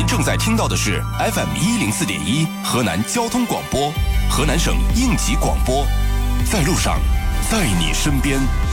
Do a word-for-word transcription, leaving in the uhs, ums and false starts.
正在听到的是 F M 一零四点一河南交通广播，河南省应急广播，在路上，在你身边。